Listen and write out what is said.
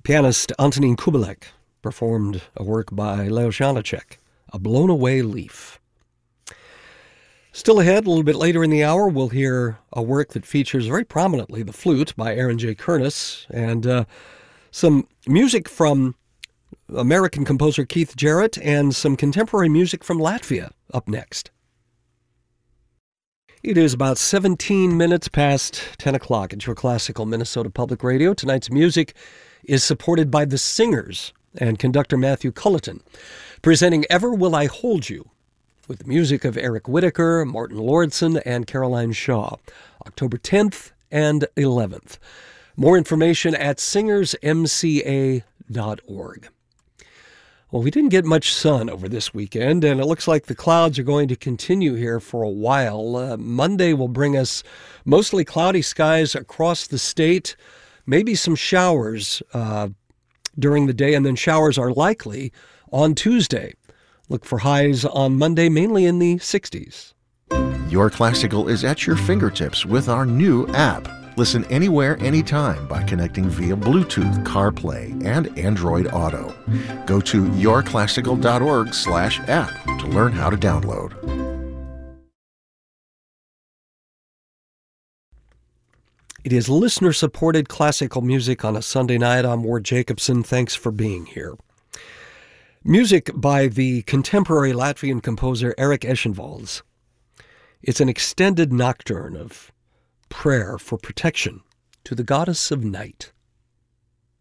Pianist Antonín Kubelek performed a work by Leo Janáček, A Blown Away Leaf. Still ahead, a little bit later in the hour, we'll hear a work that features very prominently the flute by Aaron J. Kernis, and some music from American composer Keith Jarrett, and some contemporary music from Latvia up next. It is about 17 minutes past 10 o'clock at your classical Minnesota Public Radio. Tonight's music is supported by the Singers and conductor Matthew Culleton, presenting Ever Will I Hold You, with the music of Eric Whitacre, Martin Lordson, and Caroline Shaw, October 10th and 11th. More information at singersmca.org. Well, we didn't get much sun over this weekend, and it looks like the clouds are going to continue here for a while. Monday will bring us mostly cloudy skies across the state, maybe some showers during the day, and then showers are likely on Tuesday. Look for highs on Monday, mainly in the 60s. Your Classical is at your fingertips with our new app. Listen anywhere, anytime by connecting via Bluetooth, CarPlay, and Android Auto. Go to yourclassical.org/app to learn how to download. It is listener-supported classical music on a Sunday night. I'm Ward Jacobson. Thanks for being here. Music by the contemporary Latvian composer Erik Eschenvalds. It's an extended nocturne of prayer for protection to the goddess of night.